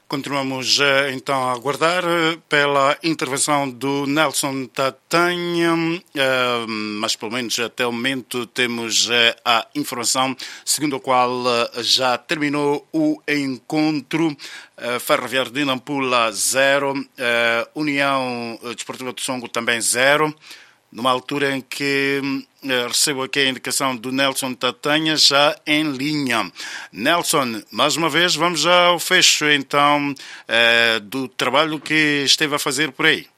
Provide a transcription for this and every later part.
Continuamos então a aguardar pela intervenção do Nelson Tatanha, mas pelo menos até o momento temos a informação segundo a qual já terminou o encontro. Ferroviário de Nampula 0, União Desportiva do Songo também 0. Numa altura em que recebo aqui a indicação do Nelson Tatanha já em linha. Nelson, mais uma vez, vamos ao fecho então do trabalho que esteve a fazer por aí.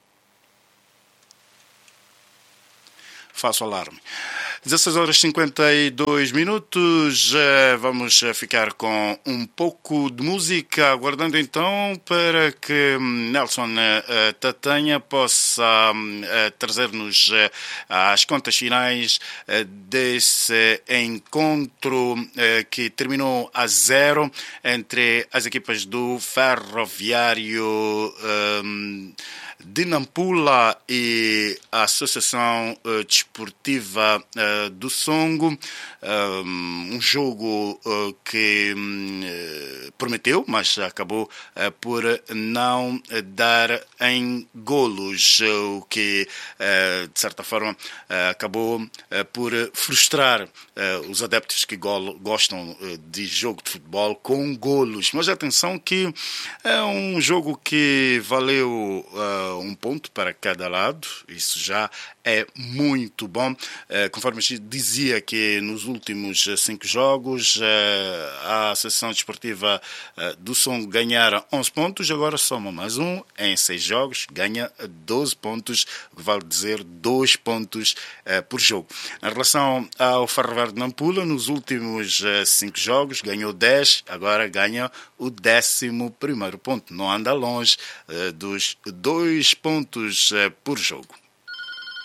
Faço alarme. 16 horas e 52 minutos, vamos ficar com um pouco de música, aguardando então para que Nelson Tatanha possa trazer-nos as contas finais desse encontro que terminou a 0 entre as equipas do Ferroviário de Nampula e a Associação Desportiva do Songo. Um jogo que prometeu, mas acabou por não dar em golos, o que de certa forma acabou por frustrar os adeptos que gostam de jogo de futebol com golos. Mas atenção que é um jogo que valeu um ponto para cada lado, isso já é muito bom. Conforme dizia que nos últimos 5 jogos a Associação Desportiva do Songo ganhara 11 pontos, agora soma mais um, em 6 jogos ganha 12 pontos, o que vale dizer 2 pontos por jogo. Em relação ao Ferroviário de Nampula, nos últimos 5 jogos ganhou 10, agora ganha o 11º ponto, não anda longe dos 2 pontos por jogo.